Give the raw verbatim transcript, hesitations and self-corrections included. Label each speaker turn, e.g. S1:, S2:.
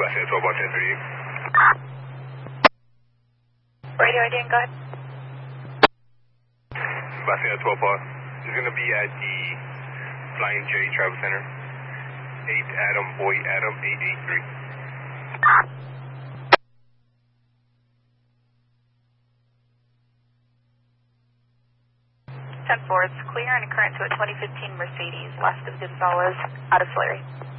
S1: Boston twelve bar ten thirty-eight.
S2: Radio I D, go ahead.
S1: Boston twelve bar. It's going to be at the Flying J Travel Center. eight Adam, Boy Adam, eight eight three.
S2: ten four, it's clear and current to a twenty fifteen Mercedes, west of Gonzales, out of Slurry.